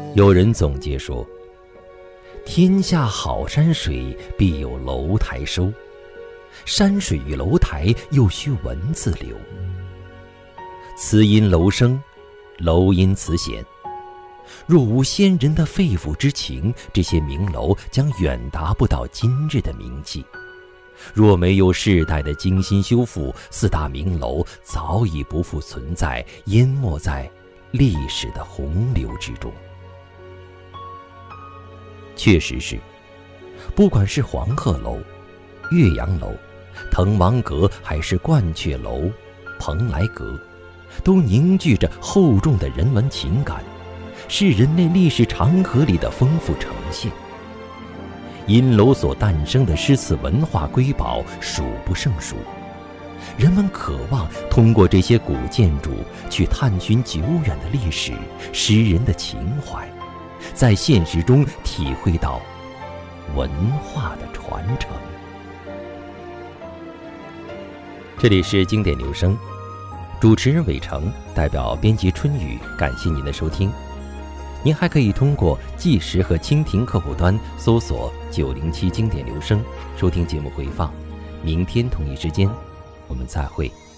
有人总结说，天下好山水，必有楼台收，山水与楼台又须文字流。词因楼生，楼因词显。若无先人的肺腑之情，这些名楼将远达不到今日的名气。若没有世代的精心修复，四大名楼早已不复存在，淹没在历史的洪流之中。确实是，不管是黄鹤楼、岳阳楼、滕王阁，还是鹳雀楼、蓬莱阁，都凝聚着厚重的人文情感，是人类历史长河里的丰富呈现。因楼所诞生的诗词文化瑰宝数不胜数，人们渴望通过这些古建筑去探寻久远的历史、诗人的情怀，在现实中体会到文化的传承。这里是经典留声，主持人伟成，代表编辑春雨，感谢您的收听。您还可以通过纪实和蜻蜓客户端搜索907经典留声，收听节目回放。明天同一时间，我们再会。